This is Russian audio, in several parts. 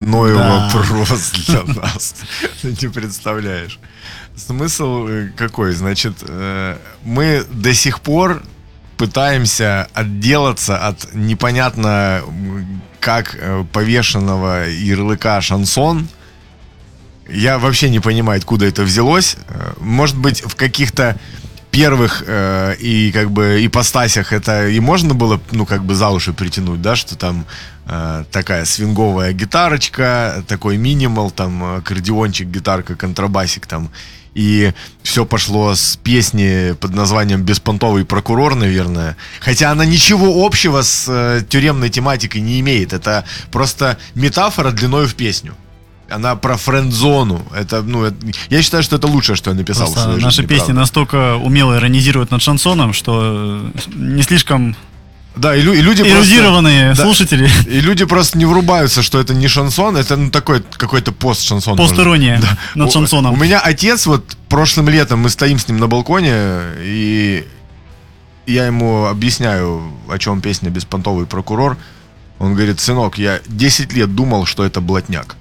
родной вопрос для нас. Ты не представляешь. Смысл какой? Значит, мы до сих пор пытаемся отделаться от непонятно как повешенного ярлыка шансон. Я вообще не понимаю, откуда это взялось. Может быть, в каких-то первых и как бы ипостасях это и можно было, ну, как бы за уши притянуть, да, что там такая свинговая гитарочка, такой минимал, там аккордеончик, гитарка, контрабасик там. И все пошло с песни под названием «Беспонтовый прокурор», наверное. Хотя она ничего общего с тюремной тематикой не имеет. Это просто метафора длиною в песню. Она про френд-зону. Это, ну, я считаю, что это лучшее, что я написал в своей жизни. Наши песни правда настолько умело иронизируют над шансоном, что не слишком... Да, и люди эрудированные просто, слушатели. Да, и люди просто не врубаются, что это не шансон, это ну, такой какой-то пост-шансон. Пост-ирония над шансоном. У меня отец, вот прошлым летом мы стоим с ним на балконе, и я ему объясняю, о чем песня «Беспонтовый прокурор». Он говорит: сынок, я 10 лет думал, что это блатняк.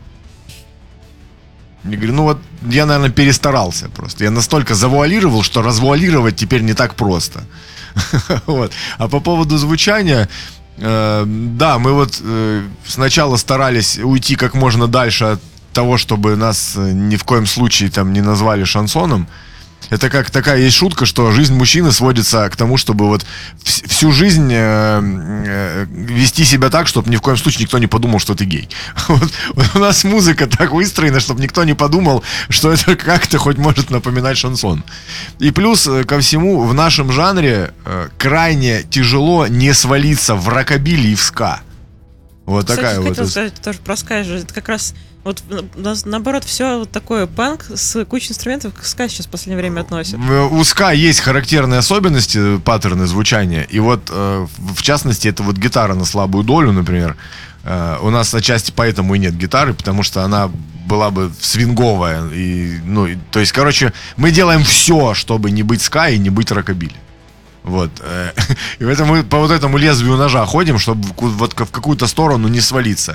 Я говорю, ну вот я, наверное, перестарался просто. Я настолько завуалировал, что развуалировать теперь не так просто. Вот. А по поводу звучания, да, мы вот сначала старались уйти как можно дальше от того, чтобы нас ни в коем случае там не назвали шансоном. Это как такая есть шутка, что жизнь мужчины сводится к тому, чтобы вот всю жизнь вести себя так, чтобы ни в коем случае никто не подумал, что ты гей. Вот у нас музыка так выстроена, чтобы никто не подумал, что это как-то хоть может напоминать шансон. И плюс ко всему, в нашем жанре крайне тяжело не свалиться в рокобили и в ска. Вот. Кстати, такая хотел вот сказать тоже про ска же. Это как раз вот наоборот все вот такое панк с кучей инструментов к ска сейчас в последнее время относят. У ска есть характерные особенности, паттерны звучания. И вот в частности это вот гитара на слабую долю, например. У нас отчасти поэтому и нет гитары, потому что она была бы свинговая. И, ну, то есть, короче, мы делаем все, чтобы не быть ска и не быть рокобили. Вот. И поэтому мы по вот этому лезвию ножа ходим, чтобы вот в какую-то сторону не свалиться.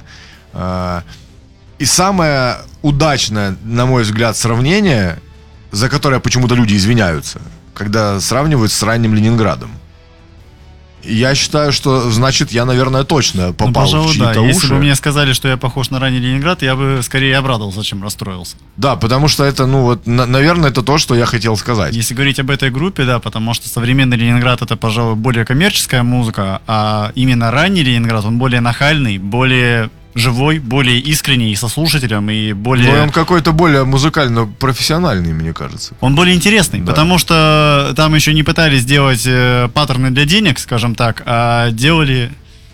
И самое удачное, на мой взгляд, сравнение, за которое почему-то люди извиняются, когда сравнивают с ранним Ленинградом. Я считаю, что, значит, я, наверное, точно попал пожалуй, в чьи-то да. уши. Если бы мне сказали, что я похож на ранний Ленинград, я бы скорее обрадовался, чем расстроился. Да, потому что это, ну вот, наверное, это то, что я хотел сказать. Если говорить об этой группе, да, потому что современный Ленинград — это, пожалуй, более коммерческая музыка, а именно ранний Ленинград, он более нахальный, более живой, более искренний и со слушателем, и более... Но он какой-то более музыкально-профессиональный, мне кажется. Он более интересный, да. Потому что там еще не пытались сделать паттерны для денег, скажем так, а делали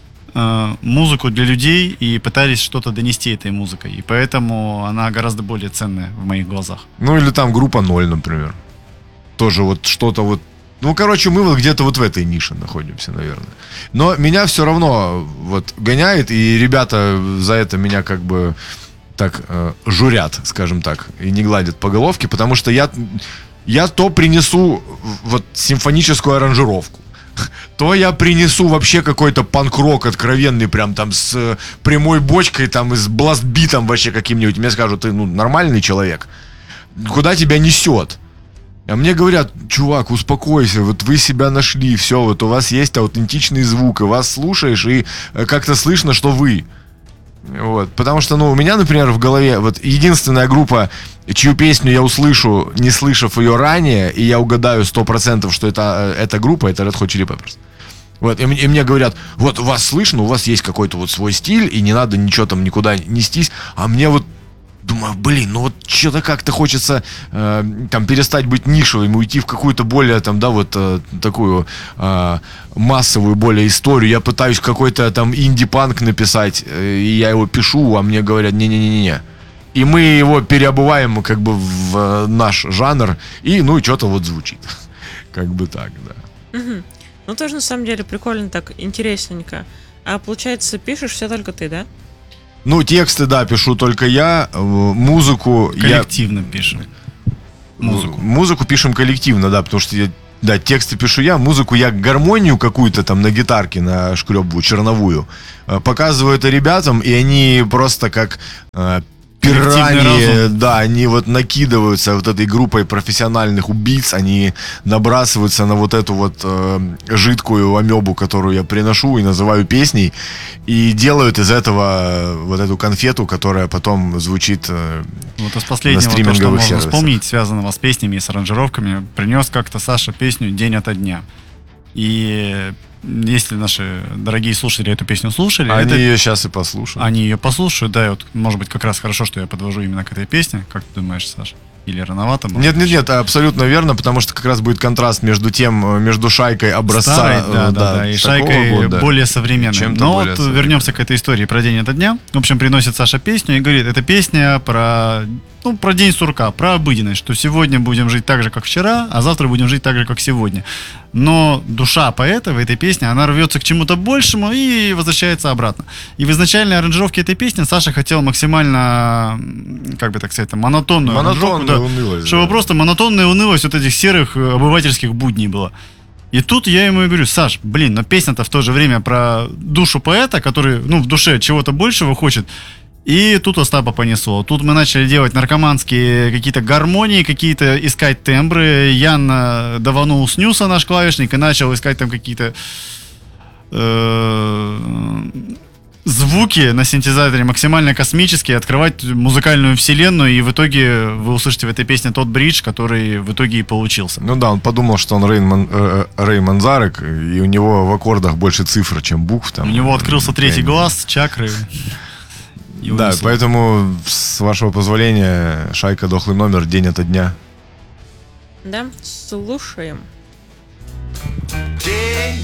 музыку для людей и пытались что-то донести этой музыкой. И поэтому она гораздо более ценная в моих глазах. Ну или там группа 0, например. Тоже вот что-то вот. Ну, короче, мы вот где-то вот в этой нише находимся, наверное. Но меня все равно вот гоняет, и ребята за это меня как бы так журят, скажем так, и не гладят по головке, потому что я то принесу вот симфоническую аранжировку, то я принесу вообще какой-то панк-рок откровенный, прям там с прямой бочкой, там и с бластбитом вообще каким-нибудь. Мне скажут, ты, ну, нормальный человек, куда тебя несет? А мне говорят, чувак, успокойся, вот вы себя нашли, все, вот у вас есть аутентичный звук, и вас слушаешь, и как-то слышно, что вы. Вот, потому что, ну, у меня, например, в голове вот единственная группа, чью песню я услышу, не слышав ее ранее, и я угадаю 100%, что это группа, это Red Hot Chili Peppers. Вот, и мне говорят, вот вас слышно, у вас есть какой-то вот свой стиль, и не надо ничего там никуда нестись, а мне вот думаю, блин, ну вот что-то как-то хочется там перестать быть нишевым, уйти в какую-то более там, да, вот такую массовую более историю. Я пытаюсь какой-то там инди-панк написать, и я его пишу, а мне говорят, не-не-не-не. И мы его переобуваем как бы в наш жанр, и ну и что-то вот звучит. Как бы так, да. Угу. Ну тоже на самом деле прикольно так, интересненько. А получается, пишешь все только ты, да? Ну, тексты, да, пишу только я, музыку... Коллективно пишем. Музыку пишем коллективно, да, потому что Да, тексты пишу я, музыку я, гармонию какую-то там на гитарке нашкребываю, черновую. Показываю это ребятам, и они просто как Коллективный пираньи, разум. да, они вот накидываются вот этой группой профессиональных убийц, они набрасываются на вот эту вот жидкую амебу, которую я приношу и называю песней, и делают из этого вот эту конфету, которая потом звучит Вот из на последнего, то, что стриминговых можно сервисах. вспомнить, связанного с песнями и с аранжировками, принес как-то Саша песню «День ото дня». И если наши дорогие слушатели эту песню слушали, Они это- ее сейчас и послушают. они ее послушают, да, и вот, может быть, как раз хорошо, что я подвожу именно к этой песне. Как ты думаешь, Саша? Или рановато? может быть? Нет, абсолютно верно, потому что как раз будет контраст между шайкой образца Старой, да, и такого шайкой года. более современной. Чем-то Но более вот современной. вернемся к этой истории про день ото дня. В общем, приносит Саша песню и говорит, это песня про день сурка, про обыденность, что сегодня будем жить так же, как вчера, а завтра будем жить так же, как сегодня. Но душа поэта в этой песне, она рвется к чему-то большему и возвращается обратно. И в изначальной аранжировке этой песни Саша хотел максимально, как бы так сказать, монотонную аранжировку, да, унылость. чтобы да. просто монотонная унылость вот этих серых обывательских будней была. И тут я ему и говорю, Саш, блин, но песня-то в то же время про душу поэта, который, в душе чего-то большего хочет. И тут Остапа понесло. Тут мы начали делать наркоманские какие-то гармонии, какие-то искать тембры. Ян даванул снюса, наш клавишник, и начал искать там какие-то звуки на синтезаторе максимально космические, открывать музыкальную вселенную, и в итоге вы услышите в этой песне тот бридж, который в итоге и получился. Ну да, он подумал, что он Рэй Манзарек, и у него в аккордах больше цифр, чем букв. Там, У него открылся третий глаз, чакры. И Да, унесло. поэтому, с вашего позволения, шайка «Дохлый номер», день ото дня. Да, слушаем.